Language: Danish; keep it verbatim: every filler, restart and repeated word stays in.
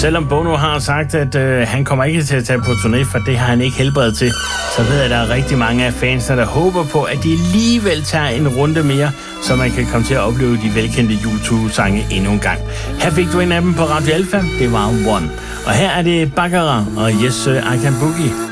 selvom Bono har sagt, at øh, han kommer ikke til at tage på turné, for det har han ikke helbred til, så ved jeg, at der er rigtig mange af fansene, der håber på, at de alligevel tager en runde mere, så man kan komme til at opleve de velkendte U to-sange endnu en gang. Her fik du en af dem på Radio Alpha. Det var One. Og her er det Baccarat og Yes Sir I Can Boogie.